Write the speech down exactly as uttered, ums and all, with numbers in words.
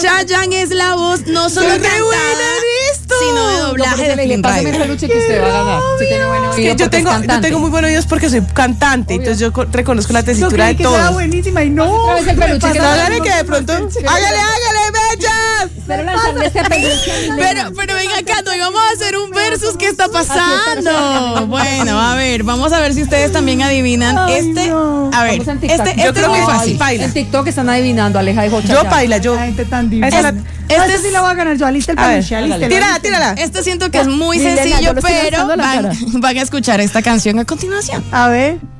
Chayanne es la voz no solo Soy re cantada, buena en esto. sino de doblaje de Flynn Pásame el Rider. peluche que usted va a ganar. Sí tiene buen Es oído que yo porque es tengo, yo cantante. tengo muy buenos oídos porque soy cantante, entonces yo co- reconozco la Yo tesitura creí de que estaba todos. buenísima y no. Otra vez el me peluche que pasa No, está- algo dale que de pronto. que- ¡Hágale, hágale, bellas! Pero lanzarle este peluche. Pero, pero venga acá, hoy vamos a hacer un versus. ¿Qué está pasando? Bueno, a ver, vamos a ver si ustedes también adivinan. Ay, Este, no. a ver, Estamos en este, TikTok. este Yo es creo muy que fácil. fácil. Paila. En TikTok están adivinando, Aleja dijo Yo Chayanne. paila, yo. La gente tan divina. Esa es la- No, Este esta sí la voy a ganar yo. Alista el A ver, peluche, alista el tírala, peluche. tírala. Este siento que es muy Dile, sencillo, yo lo estoy pero lanzando a la van, cara. van a escuchar esta canción a continuación. A ver.